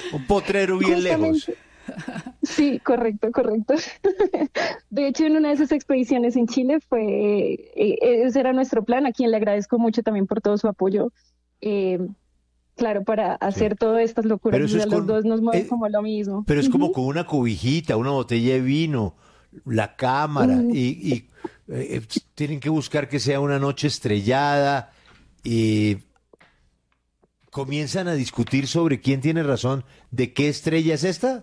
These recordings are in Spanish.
Un potrero bien lejos. Justamente, sí, correcto, correcto. De hecho, en una de esas expediciones en Chile ese era nuestro plan, a quien le agradezco mucho también por todo su apoyo. eh, claro, para Sí. hacer todas estas locuras, Pero o eso es sea, los con, dos nos mueve como lo mismo. pero es como Ujú. con una cobijita, una botella de vino, la cámara, Mm, tienen que buscar que sea una noche estrellada y comienzan a discutir sobre quién tiene razón, de qué estrella es esta.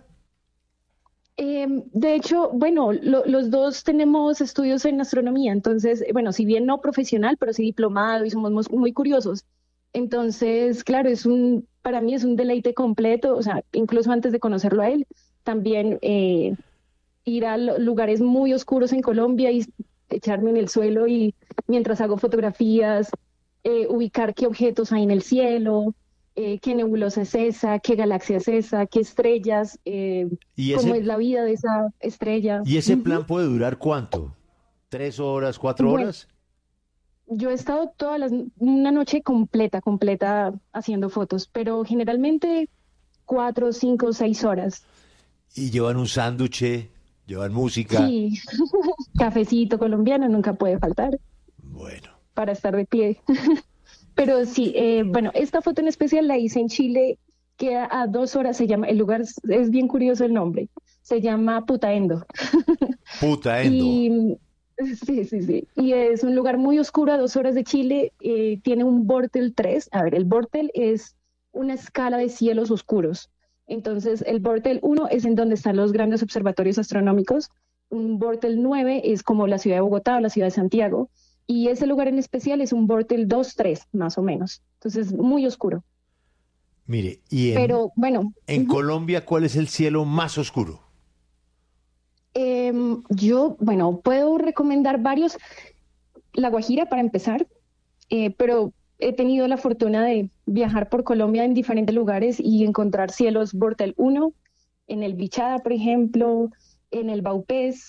de hecho, bueno, los dos tenemos estudios en astronomía, entonces, bueno, si bien no profesional, pero sí diplomado y somos muy curiosos. Entonces, claro, para mí es un deleite completo, o sea, incluso antes de conocerlo a él, también ir a lugares muy oscuros en Colombia y echarme en el suelo y mientras hago fotografías, ubicar qué objetos hay en el cielo, qué nebulosa es esa, qué galaxia es esa, qué estrellas, Y cómo ese, es la vida de esa estrella. y ese Ujú. plan puede durar ¿cuánto? ¿3 horas, cuatro Bueno, horas? yo he estado una noche completa, completa haciendo fotos, pero generalmente 4, 5, 6 horas. Y llevan un sándwich, llevan música. Sí, cafecito colombiano nunca puede faltar Bueno, para estar de pie. Pero sí, bueno, esta foto en especial la hice en Chile, queda a 2 horas, el lugar es bien curioso el nombre, se llama Putaendo. puta endo. Y sí, sí, sí, y es un lugar muy oscuro a 2 horas de Chile, tiene un Bortel 3. A ver, el Bortel es una escala de cielos oscuros. Entonces, el Bortel 1 es en donde están los grandes observatorios astronómicos, un Bortel 9 es como la ciudad de Bogotá o la ciudad de Santiago, y ese lugar en especial es un Bortel 2, 3 más o menos. Entonces, muy oscuro. Mire, y Pero bueno, en Colombia, ¿cuál es el cielo más oscuro? yo, bueno, puedo recomendar varios. La Guajira para empezar, pero he tenido la fortuna de viajar por Colombia en diferentes lugares y encontrar cielos Bortel 1, en el Bichada, por ejemplo, en el Baupés.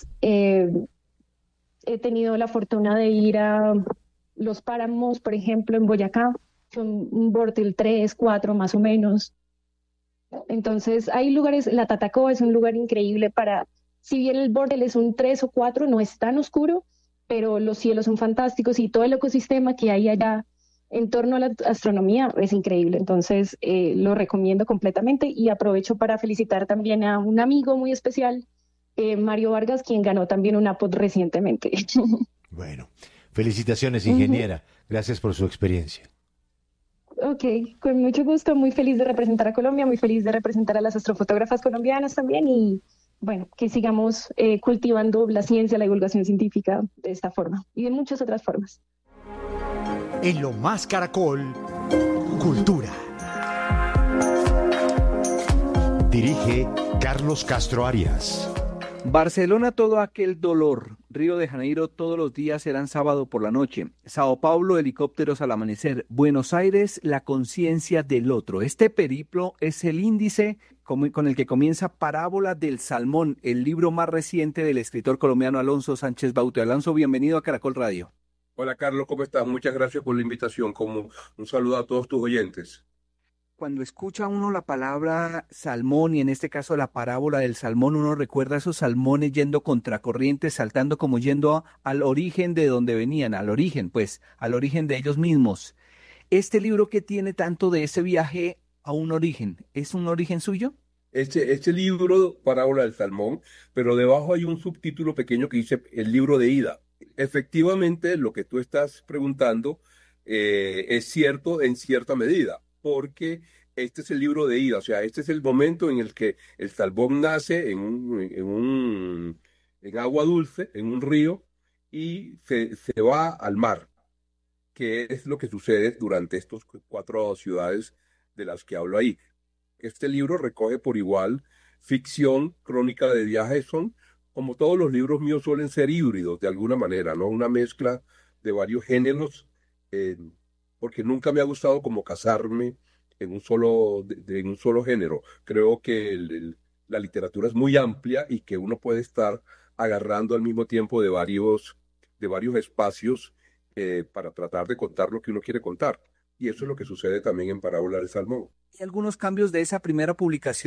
He tenido la fortuna de ir a los páramos, por ejemplo, en Boyacá, son un Bortel 3, 4 más o menos. Entonces, hay lugares, la Tatacoa es un lugar increíble si bien el Bortel es un 3 o 4 no es tan oscuro, pero los cielos son fantásticos y todo el ecosistema que hay allá en torno a la astronomía es increíble. Entonces, lo recomiendo completamente y aprovecho para felicitar también a un amigo muy especial, Mario Vargas, quien ganó también una POD recientemente. Bueno, felicitaciones, Ujú. ingeniera. Gracias por su experiencia. Ok, con mucho gusto, muy feliz de representar a Colombia, muy feliz de representar a las astrofotógrafas colombianas también y bueno, que sigamos cultivando la ciencia, la divulgación científica de esta forma y de muchas otras formas. En Lo Más Caracol, Cultura. Dirige Carlos Castro Arias. Barcelona, todo aquel dolor. Río de Janeiro, todos los días eran sábado por la noche. Sao Paulo, helicópteros al amanecer. Buenos Aires, la conciencia del otro. Este periplo es el índice con el que comienza Parábola del Salmón, el libro más reciente del escritor colombiano Alonso Sánchez Baute. Alonso, bienvenido a Caracol Radio. Hola Carlos, ¿cómo estás? Muchas gracias por la invitación. Como un saludo a todos tus oyentes. Cuando escucha uno la palabra salmón y en este caso la parábola del salmón, uno recuerda a esos salmones yendo contracorriente, saltando como yendo al origen de donde venían, al origen, pues, al origen de ellos mismos. Este libro que tiene tanto de ese viaje a un origen, ¿es un origen suyo? Este libro, Parábola del Salmón, pero debajo hay un subtítulo pequeño que dice el libro de ida. Efectivamente, lo que tú estás preguntando es cierto en cierta medida, porque este es el libro de ida, o sea, este es el momento en el que el salmón nace en agua dulce, en un río, y se va al mar, que es lo que sucede durante estos 4 ciudades de las que hablo ahí. Este libro recoge por igual ficción, crónica de viajes, son como todos los libros míos suelen ser híbridos de alguna manera, ¿no? Una mezcla de varios géneros, eh, porque nunca me ha gustado como casarme en un solo, en un solo género. Creo que la literatura es muy amplia y que uno puede estar agarrando al mismo tiempo de varios espacios para tratar de contar lo que uno quiere contar. Y eso es lo que sucede también en Parábola del Salmón. Hay algunos cambios de esa primera publicación